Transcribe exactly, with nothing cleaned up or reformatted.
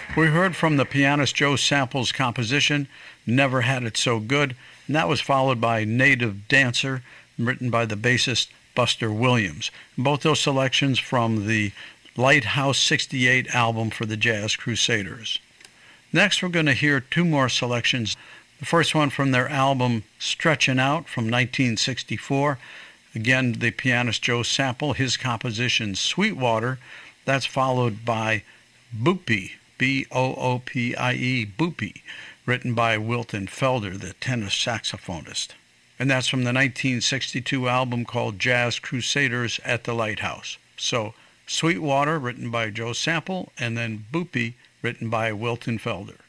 We heard from the pianist Joe Sample's composition, Never Had It So Good, and that was followed by Native Dancer, written by the bassist Buster Williams. Both those selections from the Lighthouse sixty-eight album for the Jazz Crusaders. Next, we're going to hear two more selections. The first one from their album Stretchin' Out from nineteen sixty-four. Again, the pianist Joe Sample, his composition Sweetwater. That's followed by Boopie, B O O P I E, Boopie, written by Wilton Felder, the tenor saxophonist. And that's from the nineteen sixty-two album called Jazz Crusaders at the Lighthouse. So, Sweetwater, written by Joe Sample, and then Boopie, written by Wilton Felder.